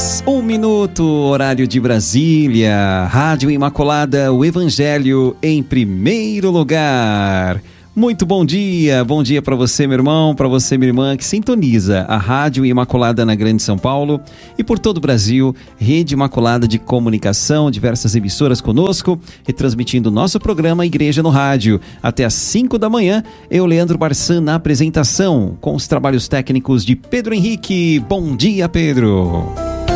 horas, 1 minuto, horário de Brasília. Rádio Imaculada, o Evangelho em primeiro lugar. Muito bom dia para você, meu irmão, para você, minha irmã, que sintoniza a Rádio Imaculada na Grande São Paulo e por todo o Brasil, Rede Imaculada de Comunicação, diversas emissoras conosco, retransmitindo o nosso programa Igreja no Rádio. Até às 5 da manhã, eu, Leandro Barçan, na apresentação, com os trabalhos técnicos de Pedro Henrique. Bom dia, Pedro!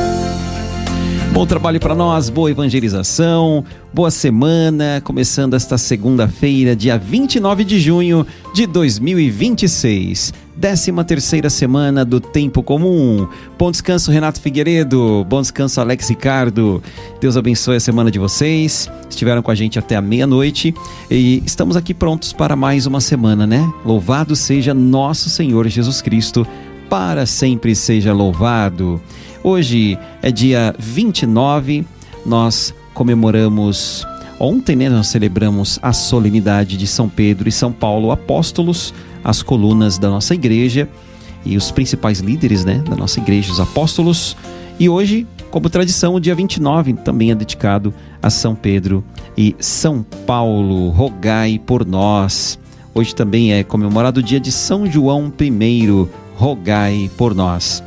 Bom trabalho para nós, boa evangelização, boa semana, começando esta segunda-feira, dia 29 de junho de 2026, 13ª semana do Tempo Comum. Bom descanso, Renato Figueiredo, bom descanso, Alex Ricardo. Deus abençoe a semana de vocês, estiveram com a gente até a meia-noite e estamos aqui prontos para mais uma semana, né? Louvado seja nosso Senhor Jesus Cristo, para sempre seja louvado. Hoje é dia 29, nós comemoramos, ontem, né, nós celebramos a solenidade de São Pedro e São Paulo, apóstolos, as colunas da nossa igreja e os principais líderes, né, da nossa igreja, os apóstolos. E hoje, como tradição, o dia 29 também é dedicado a São Pedro e São Paulo. Rogai por nós. Hoje também é comemorado o dia de São João I. Rogai por nós.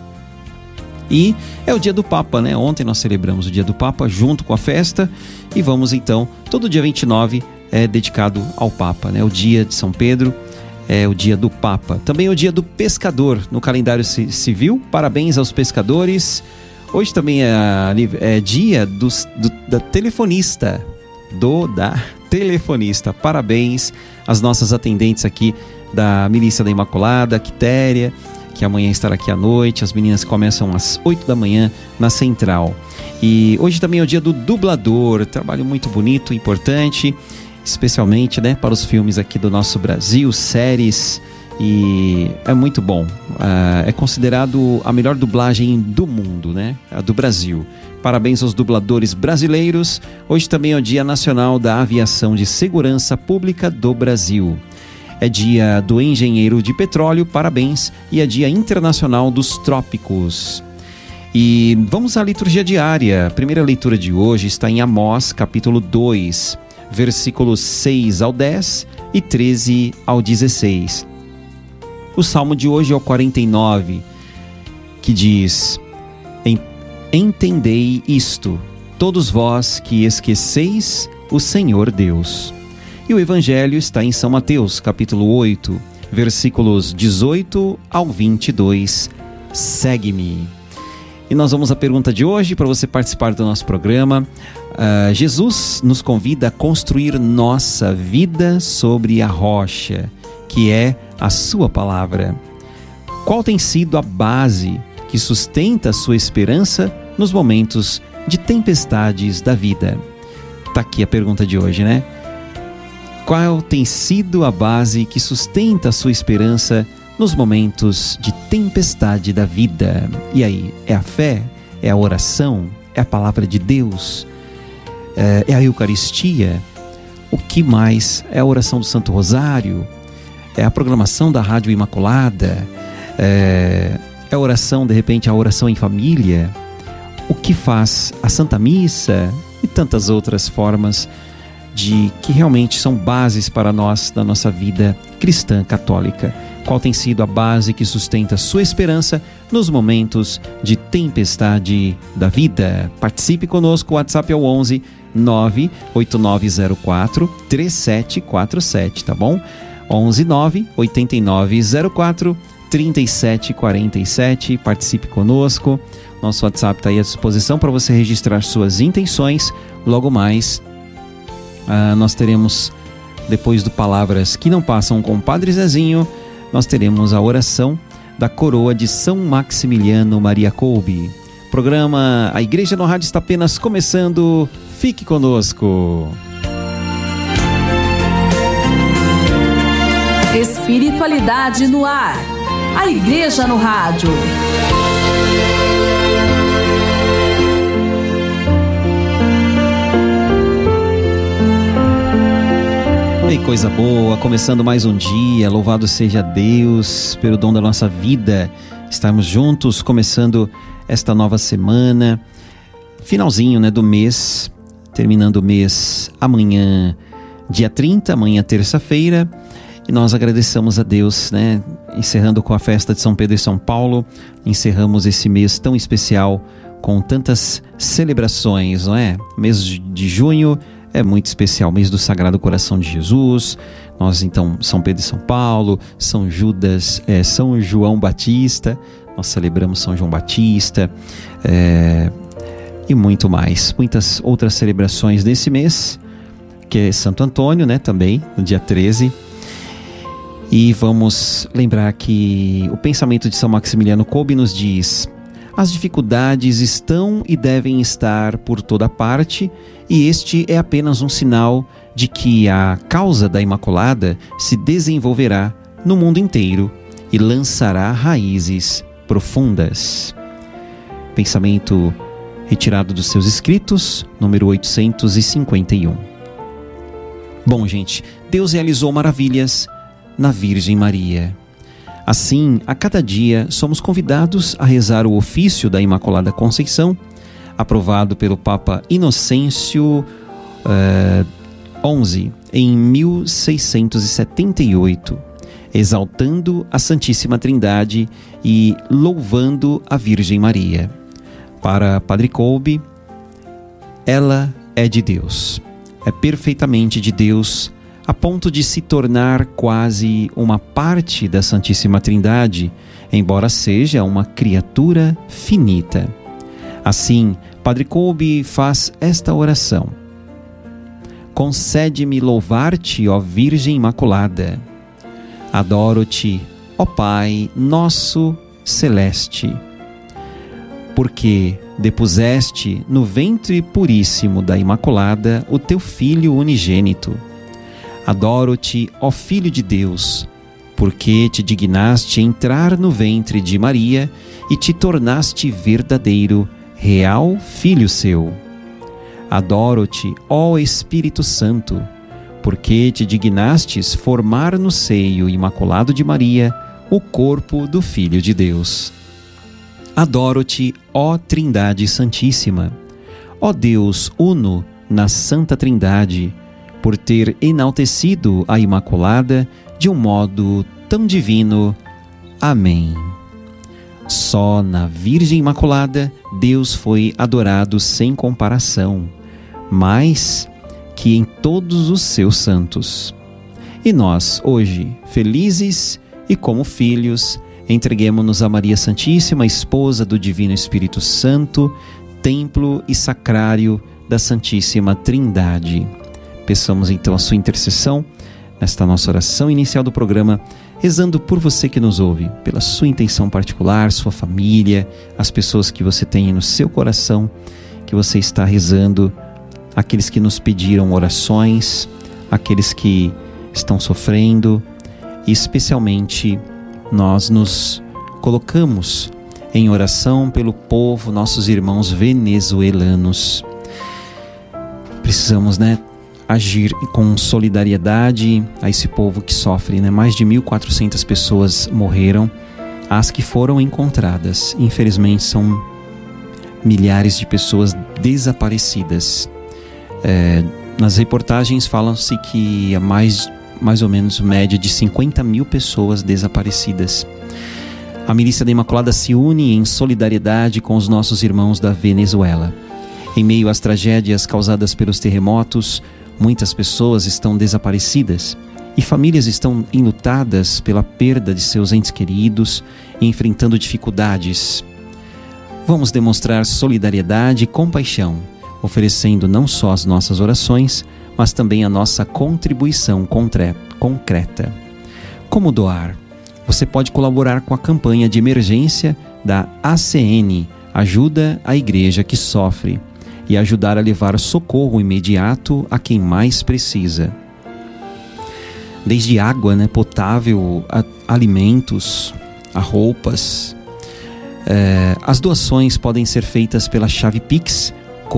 E é o dia do Papa, né? Ontem nós celebramos o dia do Papa junto com a festa e vamos então, todo dia 29 é dedicado ao Papa, né? O dia de São Pedro é o dia do Papa. Também é o dia do pescador no calendário civil. Parabéns aos pescadores. Hoje também é dia da telefonista, da telefonista. Parabéns às nossas atendentes aqui da Milícia da Imaculada, a Quitéria, que amanhã estará aqui à noite. As meninas começam às 8 da manhã na Central. E hoje também é o dia do dublador, trabalho muito bonito, importante, especialmente, né, para os filmes aqui do nosso Brasil, séries, e é muito bom. É considerado a melhor dublagem do mundo, né, a do Brasil. Parabéns aos dubladores brasileiros. Hoje também é o Dia Nacional da Aviação de Segurança Pública do Brasil. É dia do engenheiro de petróleo, parabéns, e é dia internacional dos trópicos. E vamos à liturgia diária. A primeira leitura de hoje está em Amós, capítulo 2, versículos 6 ao 10 e 13 ao 16. O salmo de hoje é o 49, que diz: Entendei isto, todos vós que esqueceis o Senhor Deus. E o Evangelho está em São Mateus, capítulo 8, versículos 18 ao 22. Segue-me. E nós vamos à pergunta de hoje, para você participar do nosso programa. Jesus nos convida a construir nossa vida sobre a rocha, que é a sua palavra. Qual tem sido a base que sustenta a sua esperança nos momentos de tempestades da vida? Está aqui a pergunta de hoje, né? Qual tem sido a base que sustenta a sua esperança nos momentos de tempestade da vida? E aí, é a fé? É a oração? É a palavra de Deus? É a Eucaristia? O que mais? É a oração do Santo Rosário? É a programação da Rádio Imaculada? É a oração, de repente, a oração em família? O que faz a Santa Missa? E tantas outras formas que realmente são bases para nós, da nossa vida cristã católica. Qual tem sido a base que sustenta a sua esperança nos momentos de tempestade da vida? Participe conosco, o WhatsApp é o 11 98904 3747, tá bom? 11 98904 3747, participe conosco. Nosso WhatsApp está aí à disposição para você registrar suas intenções. Logo mais, nós teremos, depois do Palavras que Não Passam com o Padre Zezinho, nós teremos a oração da coroa de São Maximiliano Maria Kolbe. Programa A Igreja no Rádio está apenas começando. Fique conosco. Espiritualidade no ar. A Igreja no Rádio. E coisa boa, começando mais um dia. Louvado seja Deus pelo dom da nossa vida. Estarmos juntos, começando esta nova semana, finalzinho, né, do mês, terminando o mês amanhã, dia 30, amanhã terça-feira, e nós agradecemos a Deus, né, encerrando com a festa de São Pedro e São Paulo, encerramos esse mês tão especial com tantas celebrações, não é? Mês de junho é muito especial, mês do Sagrado Coração de Jesus. Nós então, São Pedro e São Paulo, São Judas, São João Batista, nós celebramos São João Batista, e muito mais, muitas outras celebrações desse mês, que é Santo Antônio, né, também, no dia 13. E vamos lembrar que o pensamento de São Maximiliano Kolbe nos diz: as dificuldades estão e devem estar por toda parte, e este é apenas um sinal de que a causa da Imaculada se desenvolverá no mundo inteiro e lançará raízes profundas. Pensamento retirado dos seus escritos, número 851. Bom, gente, Deus realizou maravilhas na Virgem Maria. Assim, a cada dia somos convidados a rezar o ofício da Imaculada Conceição, aprovado pelo Papa Inocêncio XI em 1678, exaltando a Santíssima Trindade e louvando a Virgem Maria. Para Padre Kolbe, ela é de Deus, é perfeitamente de Deus, a ponto de se tornar quase uma parte da Santíssima Trindade, embora seja uma criatura finita. Assim, Padre Kolbe faz esta oração: concede-me louvar-te, ó Virgem Imaculada. Adoro-te, ó Pai nosso celeste, porque depuseste no ventre puríssimo da Imaculada o teu Filho unigênito. Adoro-te, ó Filho de Deus, porque te dignaste entrar no ventre de Maria e te tornaste verdadeiro, real Filho seu. Adoro-te, ó Espírito Santo, porque te dignastes formar no seio imaculado de Maria o corpo do Filho de Deus. Adoro-te, ó Trindade Santíssima, ó Deus uno na Santa Trindade, por ter enaltecido a Imaculada de um modo tão divino. Amém. Só na Virgem Imaculada Deus foi adorado sem comparação, mais que em todos os seus santos. E nós, hoje, felizes e como filhos, entreguemo-nos a Maria Santíssima, esposa do Divino Espírito Santo, templo e sacrário da Santíssima Trindade. Peçamos então a sua intercessão nesta nossa oração inicial do programa, rezando por você que nos ouve, pela sua intenção particular, sua família, as pessoas que você tem no seu coração, que você está rezando, aqueles que nos pediram orações, aqueles que estão sofrendo, e especialmente nós nos colocamos em oração pelo povo, nossos irmãos venezuelanos. Precisamos, agir com solidariedade a esse povo que sofre, Mais de 1.400 pessoas morreram, as que foram encontradas. Infelizmente são milhares de pessoas desaparecidas. Nas reportagens falam-se que há mais ou menos média de 50 mil pessoas desaparecidas. A Milícia da Imaculada se une em solidariedade com os nossos irmãos da Venezuela. Em meio às tragédias causadas pelos terremotos, muitas pessoas estão desaparecidas e famílias estão enlutadas pela perda de seus entes queridos e enfrentando dificuldades. Vamos demonstrar solidariedade e compaixão, oferecendo não só as nossas orações, mas também a nossa contribuição concreta. Como doar? Você pode colaborar com a campanha de emergência da ACN, Ajuda a Igreja que Sofre, e ajudar a levar socorro imediato a quem mais precisa. Desde água potável, a alimentos, a roupas. As doações podem ser feitas pela chave Pix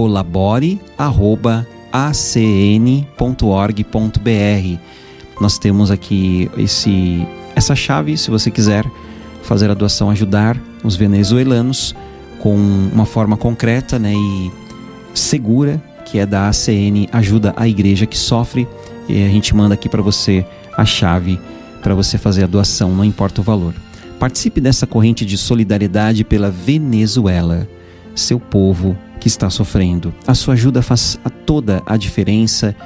colabore@acn.org.br. Nós temos aqui essa chave, se você quiser fazer a doação, ajudar os venezuelanos. com uma forma concreta, né, e segura, que é da ACN Ajuda a Igreja que Sofre. E a gente manda aqui para você a chave para você fazer a doação, não importa o valor. Participe dessa corrente de solidariedade pela Venezuela, seu povo que está sofrendo. A sua ajuda faz toda a diferença